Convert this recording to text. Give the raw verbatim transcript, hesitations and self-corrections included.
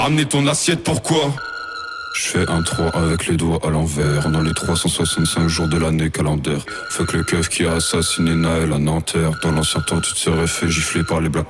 Amener ton assiette, pourquoi? Je fais un trois avec les doigts à l'envers. Dans les trois cent soixante-cinq jours de l'année calendaire. Fuck le keuf qui a assassiné Naël à Nanterre. Dans l'ancien temps tu te serais fait gifler par les black